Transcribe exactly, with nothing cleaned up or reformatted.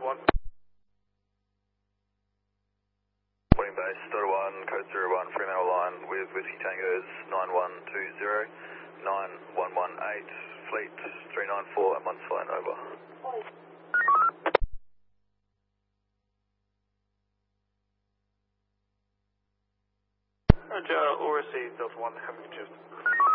one. Morning base, Delta one, code zero one, Fremantle line with Whiskey Tango's nine one two zero, nine one one eight, fleet three nine four, and one's flying over. Roger, all received, Delta one, have a good shift.